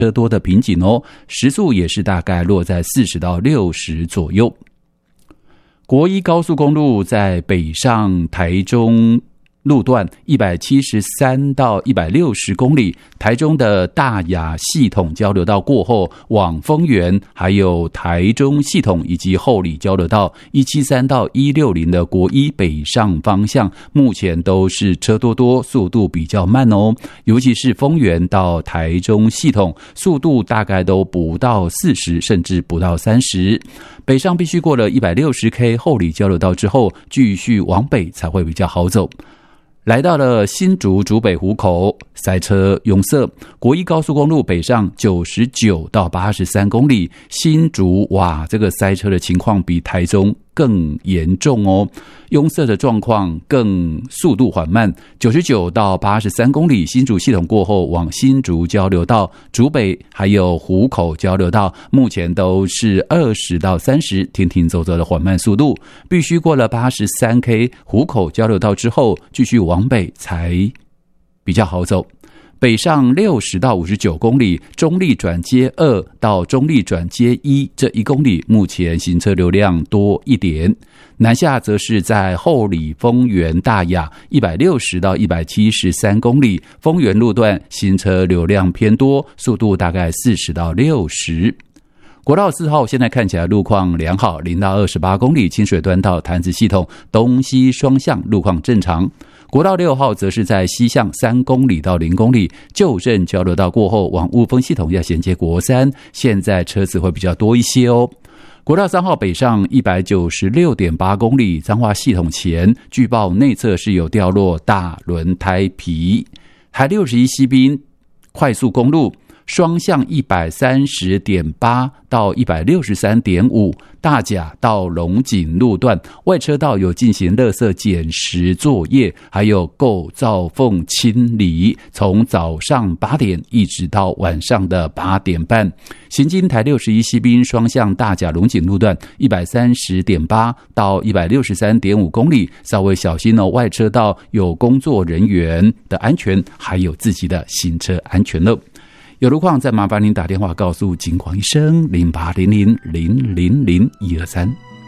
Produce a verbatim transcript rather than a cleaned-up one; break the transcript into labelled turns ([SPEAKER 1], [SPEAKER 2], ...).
[SPEAKER 1] 车多的瓶颈哦，时速也是大概落在四十到六十左右。国一高速公路在北上台中路段一百七十三到一百六十公里，台中的大雅系统交流道过后往丰原，还有台中系统以及后里交流道一七三到一六零的国一北上方向，目前都是车多多，速度比较慢哦。尤其是丰原到台中系统，速度大概都不到四十，甚至不到三十。北上必须过了 一百六十公里 后里交流道之后，继续往北才会比较好走。来到了新竹竹北湖口，塞车拥塞，国一高速公路北上九十九到八十三公里，新竹哇，这个塞车的情况比台中更严重哦，拥塞的状况更速度缓慢，九十九到八十三公里，新竹系统过后往新竹交流道、竹北还有湖口交流道，目前都是二十到三十，停停走走的缓慢速度，必须过了八十三公里湖口交流道之后，继续往北才比较好走。北上六十到五十九公里，中立转接二到中立转接一这一公里，目前行车流量多一点。南下则是在后里丰原大雅一百六十到一百七十三公里，丰原路段行车流量偏多，速度大概四十到六十。国道四号现在看起来路况良好，零到二十八公里，清水端到潭子系统东西双向路况正常。国道六号则是在西向三公里到零公里，旧镇交流道过后往雾峰系统要衔接国三，现在车子会比较多一些哦。国道三号北上 一百九十六点八公里，彰化系统前据报内侧是有掉落大轮胎皮。台六十一西滨快速公路双向 一百三十点八到一百六十三点五，大甲到龙井路段外车道有进行垃圾捡拾作业，还有构造缝清理，从早上八点一直到晚上的八点半。行经台六十一西滨双向大甲龙井路段 一百三十点八到一百六十三点五公里，稍微小心哦，外车道有工作人员的安全，还有自己的行车安全了。有路况再麻烦您打电话告诉警广医生零八零零零零零一二三。